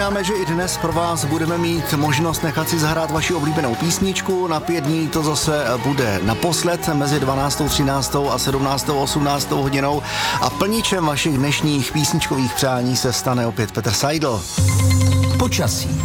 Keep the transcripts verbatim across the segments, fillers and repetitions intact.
Připomínáme, že i dnes pro vás budeme mít možnost nechat si zahrát vaši oblíbenou písničku. Na pět dní to zase bude naposled mezi dvanáctou, třináctou a sedmnáctou, osmnáctou hodinou. A plníčem vašich dnešních písničkových přání se stane opět Petr Seidl. Počasí.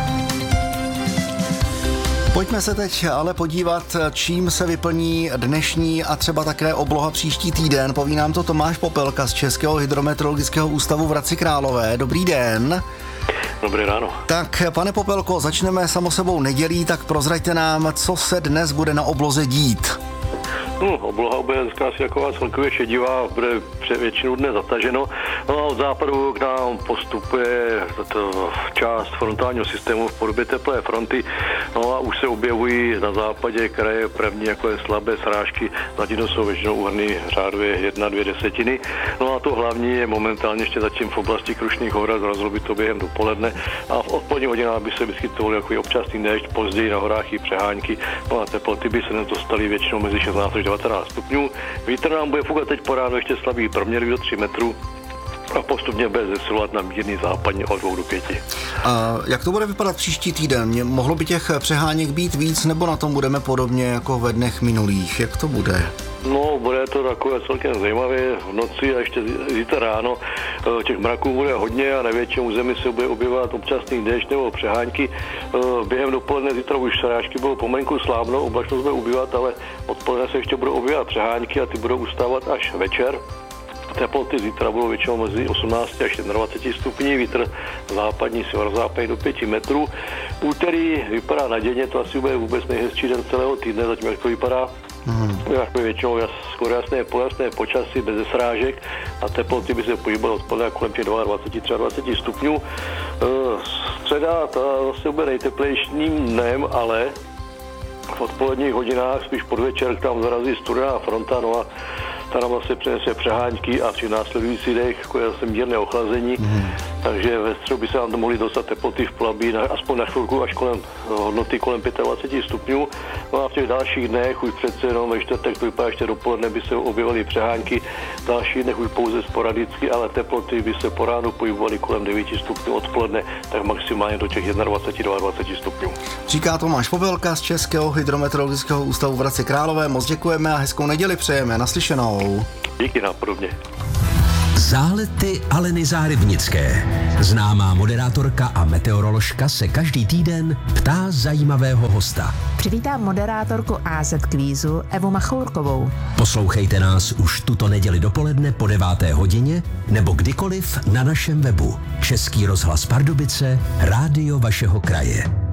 Pojďme se teď ale podívat, čím se vyplní dnešní a třeba také obloha příští týden. Poví nám to Tomáš Popelka z Českého hydrometeorologického ústavu v Hradci Králové. Dobrý den. Dobré ráno. Tak, pane Popelko, začneme samo sebou nedělí, tak prozraďte nám, co se dnes bude na obloze dít. No, obloha bude dneska asi taková celkově šedivá, bude většinu dne zataženo. No a od západu k nám postupuje tato část frontálního systému v podobě teplé fronty. No a už se objevují na západě kraje první jako je slabé srážky, zatím jsou většinou úhrny řádově jedna, dvě desetiny. No a to hlavní je momentálně ještě zatím v oblasti Krušných hor, zrazilo by to během dopoledne a v odpolední hodinách by se vyskytovaly jako občasný déšť, později na horách i přehánky. No a teploty by se nedostaly většinou mezi šestnáct až devatenáct stupňů. Vítr nám bude foukat teď po ráno ještě slabý, proměrný do tří metrů a postupně bude zesilovat na mírný západně od dvou do pěti. A jak to bude vypadat příští týden? Mohlo by těch přeháněk být víc, nebo na tom budeme podobně jako ve dnech minulých? Jak to bude? No, bude to takové celkem zajímavé v noci a ještě zítra ráno. Těch mraků bude hodně a na větším území se bude objevovat občasný déšť nebo přehánky. Během dopoledne zítra už srážky budou pomalinku slábnout, oblačnost bude ubývat, ale odpoledne se ještě budou objevovat přehánky a ty budou ustávat až večer. Teploty zítra budou většinou mezi osmnácti až dvaceti stupní, vítr západní, severozápadní do pěti metrů. Úterý vypadá nadějně, to asi bude vůbec nejhezčí den celého týdne, zatím jak to vypadá. Mm. Jako většinou jas, skoro jasné, pojasné počasí, bez srážek a teploty by se pohybovaly odpoledne kolem těch dvaceti dvou, dvaceti třech stupňů. Středa, ta zase bude nejteplejším dnem, ale v odpoledních hodinách, spíš podvečer, tam zarazí studená fronta, no a ta nám vlastně přinese přehánky a při následující dech jako je zase mírné ochlazení, mm. takže ve středu by se nám to mohly dostat teploty v Polabí aspoň na chvilku až kolem hodnoty kolem dvaceti pěti stupňů. No a v těch dalších dnech už přece jenom ve čtvrtek to vypadá ještě dopoledne by se objevovaly přehánky, v dalších dnech už pouze sporadicky, ale teploty by se po ránu pohybovaly kolem devíti stupňů odpoledne, tak maximálně do těch dvaceti jedna, dvaceti dvou stupňů. Říká Tomáš Popelka z Českého hydrometeorologického ústavu v Hradci Králové. Moc děkujeme a hezkou neděli přejeme. Naslyšenou. Díky napodobně. Zálety Aleny Zárybnické. Známá moderátorka a meteoroložka se každý týden ptá zajímavého hosta. Přivítám moderátorku á zet Kvízu Evu Machourkovou. Poslouchejte nás už tuto neděli dopoledne po deváté hodině nebo kdykoliv na našem webu. Český rozhlas Pardubice, rádio vašeho kraje.